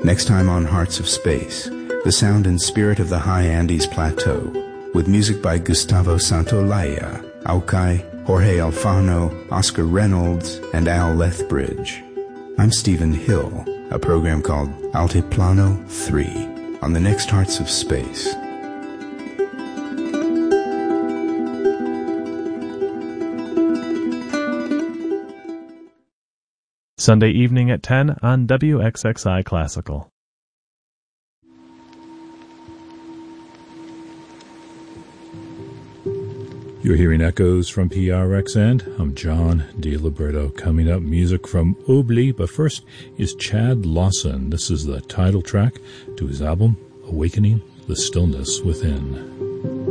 Next time on Hearts of Space, the sound and spirit of the high Andes Plateau, with music by Gustavo Santaolalla, Aukai, Jorge Alfano, Oscar Reynolds, and Al Lethbridge. I'm Stephen Hill, a program called Altiplano 3, on the next Hearts of Space. Sunday evening at 10 on WXXI Classical. You're hearing echoes from PRXN. I'm John DiLiberto. Coming up, music from Oubli, but first is Chad Lawson. This is the title track to his album, Awakening the Stillness Within.